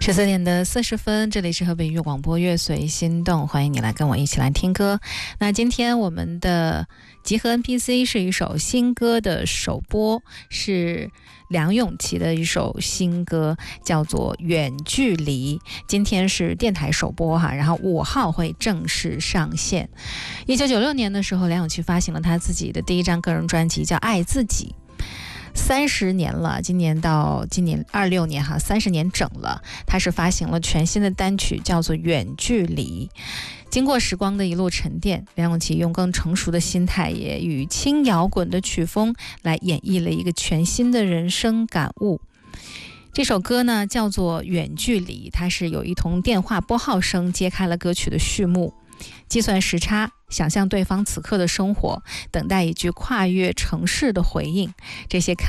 14:40，这里是河北音乐广播乐随心动，欢迎你来跟我一起来听歌。那今天我们的集合 NPC 是一首新歌的首播，是梁咏琪的一首新歌，叫做《远距离》。今天是电台首播哈，然后5号会正式上线。1996年的时候，梁咏琪发行了她自己的第一张个人专辑，叫《爱自己》。30年了，今年26年哈，30年整了。他是发行了全新的单曲，叫做《远距离》。经过时光的一路沉淀，梁咏琪用更成熟的心态，也与轻摇滚的曲风来演绎了一个全新的人生感悟。这首歌呢叫做《远距离》，它是有一通电话拨号声揭开了歌曲的序幕。计算时差，想象对方此刻的生活，等待一句跨越城市的回应，这些